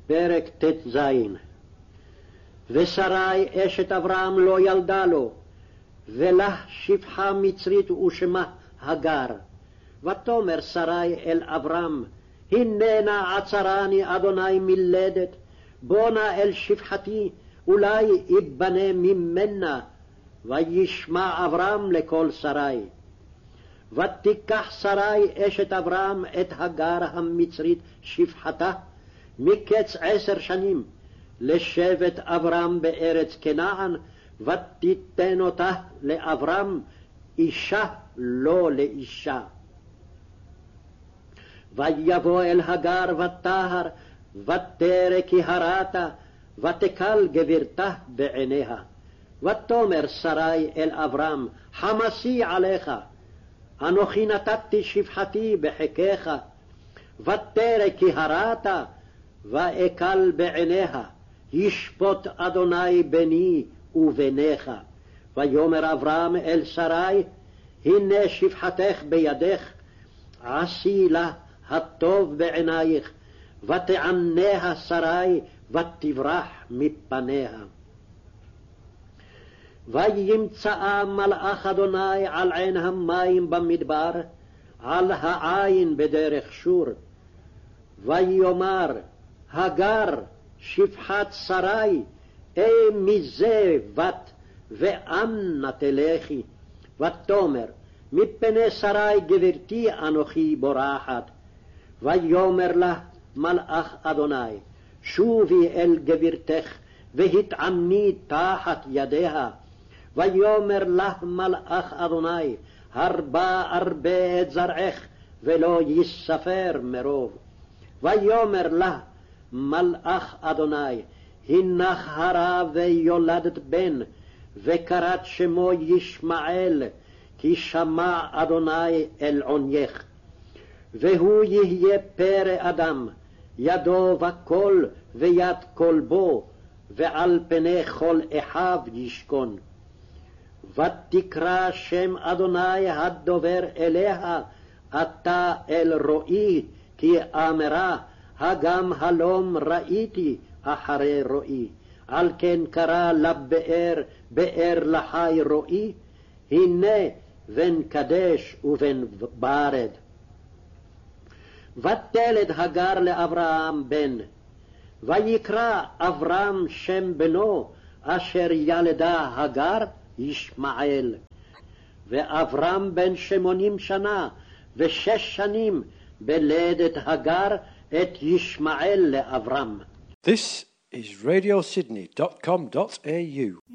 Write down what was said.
פרק ט"ז. ושרי אשת אברהם לא ילדה לו, ולה שפחה מצרית ושמה הגר. ותאמר שרי אל אברהם, הננה עצרני אדוני מלדת, בונה אל שפחתי, אולי יבנה ממנה. וישמע אברהם לקול שרי. ותיקח שרי אשת אברהם את הגר המצרית שפחתה, מקץ 10 שנים, לשבט אברהם בארץ כנען, ותיתן אותה לאברהם אישה לא לאישה. ויבוא אל הגר ותהר, ותרא כי הרתה, ותקל גבירתה בעיניה. ותאמר שרי אל אברהם, חמסי עליך, אנוכי נתתי שפחתי בחיקך. ותרא כי הרתה, ואקל בעיניה, ישפוט אדוני ביני וביניך. ויאמר אברהם אל שרי, הנה שפחתך בידך, עשי לה הטוב בעינייך. ותעניה שרי, ותברח מפניה. וימצאה מלאך אדוני על עין המים במדבר, על העין בדרך שור. ויאמר, הגר שפחת שרי, מזה בת, ואנה תלכי. ותאמר, מפני שרי גברתי אנוכי בורחת. ויאמר לה מלאך אדוני, שובי אל גברתך, והתעמני תחת ידיה. ויאמר לה מלאך אדוני, הרבה את זרעך, ולא יספר מרוב. ויאמר לה מלאך אדוני, הנך הרה ויולדת בן, וקראת שמו ישמעאל, כי שמע אדוני אל עונייך. והוא יהיה פרא אדם, ידו וכל ויד כלבו, ועל פני כל אחיו ישכון. ותקרא שם אדוני הדובר אליה, אתה אל רואי, כי אמרה, הגם הלום ראיתי אחרי רואי. על כן קרא לבאר, באר לחי רואי, הנה בן קדש ובן ברד. ותלד הגר לאברהם בן, ויקרא אברהם שם בנו, אשר ילדה הגר, ישמעאל. ואברהם בן 80 שנה ו6 שנים בלדת הגר את ישמעאל לאברהם. This is radiosydney.com.au